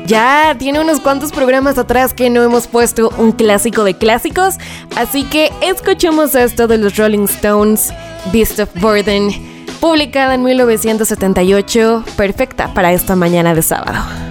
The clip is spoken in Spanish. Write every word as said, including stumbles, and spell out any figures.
Ya tiene unos cuantos programas atrás que no hemos puesto un clásico de clásicos, así que escuchemos esto de los Rolling Stones, Beast of Burden, publicada en mil novecientos setenta y ocho, perfecta para esta mañana de sábado.